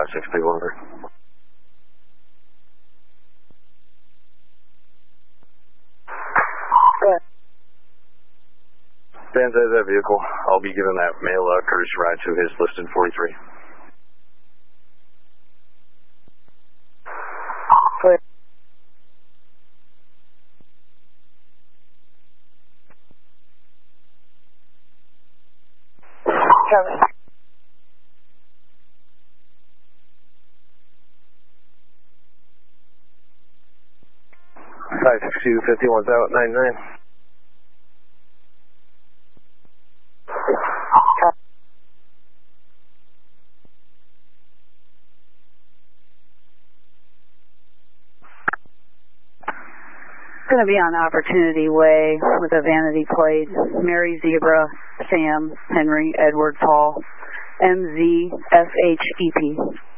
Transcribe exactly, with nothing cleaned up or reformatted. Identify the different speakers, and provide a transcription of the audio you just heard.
Speaker 1: five six three one. Stands as that vehicle. I'll be giving that male uh, courtesy ride to his listed forty-three.
Speaker 2: Clear. Cover.
Speaker 1: five six two, fifty-one's out, ninety-nine.
Speaker 2: Going to be on Opportunity Way with a vanity plate. Mary Zebra, Sam, Henry, Edwards Hall, M Z S H E P.